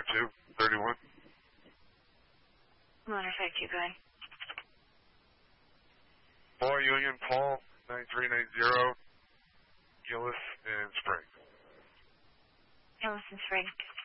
31. Motorcycle, you good? Paul Union, Paul, 9390, Gillis and Spring. Gillis and Spring.